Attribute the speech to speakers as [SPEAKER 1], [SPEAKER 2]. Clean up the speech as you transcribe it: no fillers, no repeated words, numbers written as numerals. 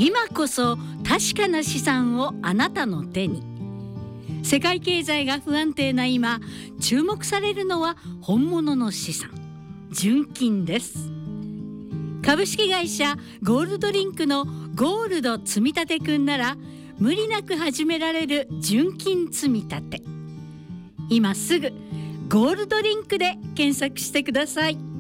[SPEAKER 1] 今こそ確かな資産をあなたの手に。世界経済が不安定な今、注目されるのは本物の資産、純金です。株式会社ゴールドリンクのゴールド積立くんなら、無理なく始められる純金積み立て。今すぐゴールドリンクで検索してください。